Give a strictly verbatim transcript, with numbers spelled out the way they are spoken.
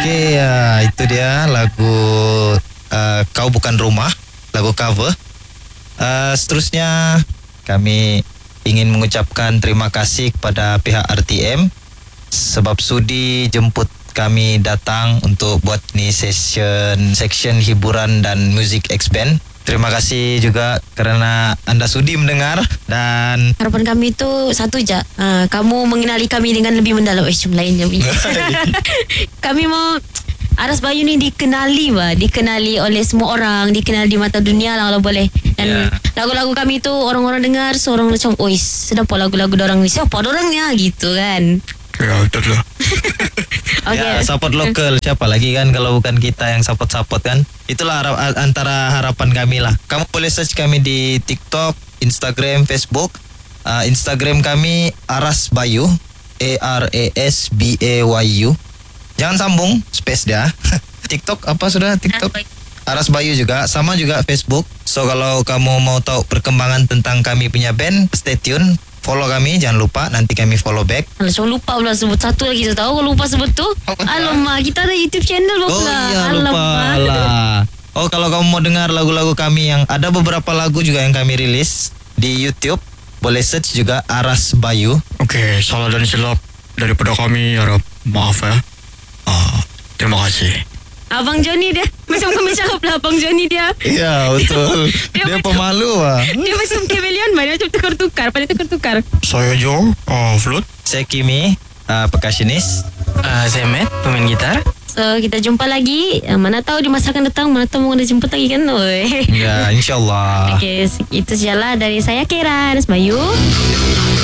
Okey, uh, itu dia lagu uh, Kau Bukan Rumah, lagu cover. Uh, seterusnya kami ingin mengucapkan terima kasih kepada pihak R T M sebab sudi jemput kami datang untuk buat ni session section hiburan dan music X-Band. Terima kasih juga kerana anda sudi mendengar dan harapan kami itu satu je. Uh, kamu mengenali kami dengan lebih mendalam. Eh, cuma lainnya. Kami mau Aras Bayu ni dikenali bah, dikenali oleh semua orang, dikenali di mata dunia lah kalau boleh. Dan yeah. lagu-lagu kami tu orang-orang dengar seorang macam, oi, sedap apa lagu-lagu dorang ni. Siapa dorangnya gitu kan. Ya, betul lah. Okay. Ya, support lokal. Siapa lagi kan kalau bukan kita yang support-support kan. Itulah harap, antara harapan kami lah. Kamu boleh search kami di TikTok, Instagram, Facebook. uh, Instagram kami Aras Bayu, A R A S B A Y U. Jangan sambung, space dia. TikTok apa sudah? TikTok Aras Bayu juga. Sama juga Facebook. So kalau kamu mau tahu perkembangan tentang kami punya band, stay tune. Follow kami, jangan lupa. Nanti kami follow back. Alah, so lupa pula sebut satu lagi. Saya tahu kalau lupa sebut tu. Alamak, kita ada YouTube channel pula. Oh iya, lupa lah. Oh, kalau kamu mau dengar lagu-lagu kami yang ada beberapa lagu juga yang kami rilis di YouTube, boleh search juga Aras Bayu. Okey, salah dan silap daripada kami, harap maaf ya. Uh, terima kasih. Abang Johnny dia macam kami cakap lah, Abang Johnny dia. Ya, betul. dia dia pemalu lah. Dia macam chameleon, macam tukar-tukar, pada tukar-tukar. Saya Jong, uh, flute. Saya Kimi, uh, percussionist. Uh, saya Matt, pemain gitar. So kita jumpa lagi. uh, Mana tahu di masa akan datang, mana tahu mau ada jemput lagi kan. Oi. Ya, insyaAllah. Okay, itu sajalah dari saya, Kira Aras Bayu.